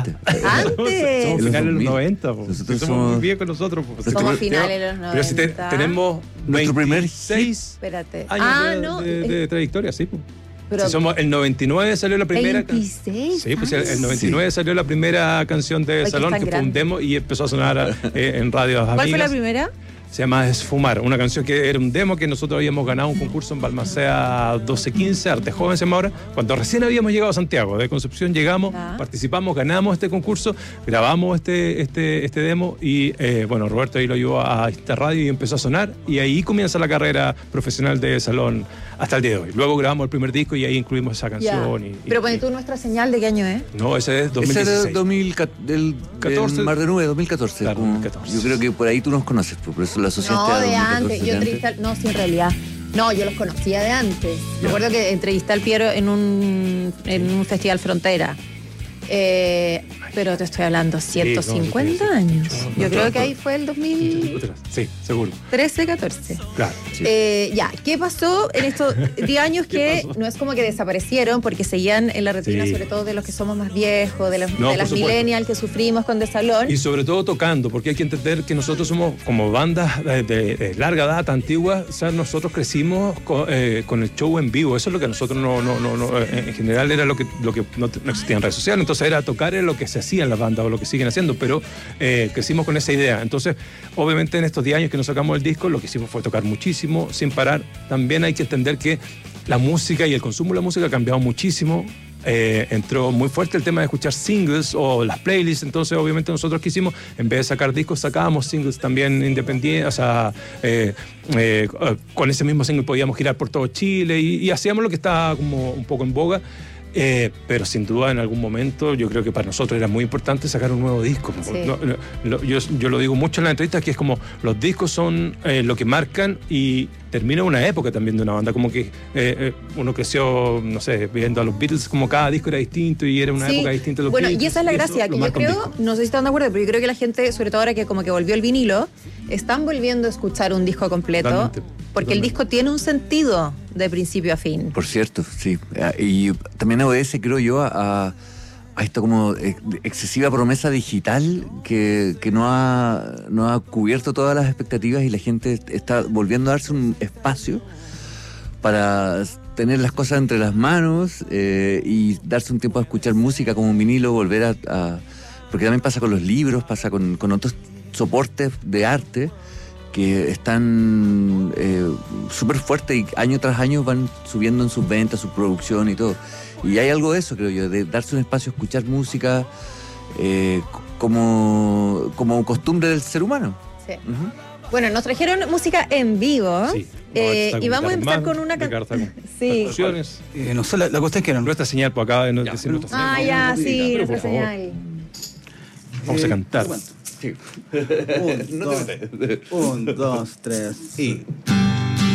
antes. Antes. Somos finales de los 90. Nosotros somos muy bien con nosotros. Somos finales de los 90. Pero si tenemos Nuestro primer 26 Espérate. años de trayectoria, sí. Pero Si somos el 99 salió la primera. 26. Sí, pues el 99 salió la primera canción de Ay, Salón, que que es fue tan un demo y empezó a sonar en radios amigas. ¿Cuál fue la primera? Se llama Esfumar, una canción que era un demo que nosotros habíamos ganado un concurso en Balmaceda 1215, Arte Joven se llama ahora, cuando recién habíamos llegado a Santiago. De Concepción llegamos, participamos, ganamos este concurso, grabamos este demo y bueno, Roberto ahí lo llevó a esta radio y empezó a sonar y ahí comienza la carrera profesional de Salón hasta el día de hoy. Luego grabamos el primer disco y ahí incluimos esa canción. Pero pones tú nuestra señal, ¿de qué año es? No, ese es 2016. Ese era del Mar de Nube, 2014. Claro, 2014. Yo creo que por ahí tú nos conoces, por eso la asociaste No, a de 2014, antes. Yo entrevisté, no, sí, en realidad. No, yo los conocía de antes. Me acuerdo que entrevisté al Piero en un festival Frontera. Pero te estoy hablando, 150 años. Yo creo que ahí fue el 2013, Sí, seguro. 14. Claro. Sí. Ya, ¿qué pasó en estos 10 años que no es como que desaparecieron porque seguían en la retina, sobre todo de los que somos más viejos, de las millennials que sufrimos con Desalón? Y sobre todo tocando, porque hay que entender que nosotros somos como bandas de larga data, antiguas, o sea, nosotros crecimos con el show en vivo. Eso es lo que a nosotros en general era lo que no existía en redes sociales, entonces era tocar en lo que se hacía en las bandas o lo que siguen haciendo, pero crecimos con esa idea. Entonces, obviamente en estos 10 años que nos sacamos el disco, lo que hicimos fue tocar muchísimo, sin parar. También hay que entender que la música y el consumo de la música ha cambiado muchísimo. Entró muy fuerte el tema de escuchar singles o las playlists, entonces obviamente nosotros quisimos, en vez de sacar discos, sacábamos singles también independientes, o sea, con ese mismo single podíamos girar por todo Chile y hacíamos lo que estaba como un poco en boga. Pero sin duda en algún momento yo creo que para nosotros era muy importante sacar un nuevo disco. Sí. Yo lo digo mucho en las entrevistas, que es como los discos son lo que marcan y termina una época también de una banda, como que uno creció, no sé, viendo a los Beatles, como cada disco era distinto y era una época distinta de los Beatles. Y esa es la gracia, que yo creo, no sé si están de acuerdo, pero yo creo que la gente, sobre todo ahora que como que volvió el vinilo, están volviendo a escuchar un disco completo. Porque el disco tiene un sentido de principio a fin. Por cierto, sí. Y también obedece, creo yo, a esta como excesiva promesa digital que no ha cubierto todas las expectativas y la gente está volviendo a darse un espacio para tener las cosas entre las manos y darse un tiempo a escuchar música como un vinilo, volver porque también pasa con los libros, pasa con otros soportes de arte que están súper fuertes y año tras año van subiendo en sus ventas, su producción y todo. Y hay algo de eso, creo yo, de darse un espacio a escuchar música como costumbre del ser humano. Sí. Bueno, nos trajeron música en vivo. Sí. Y vamos a empezar con una canción. Sí. No sé, la cuestión es que nuestra señal por acá de decir nuestra señal. Ya, sí, nuestra señal. Vamos a cantar. Sí. 1, 2, 3 y...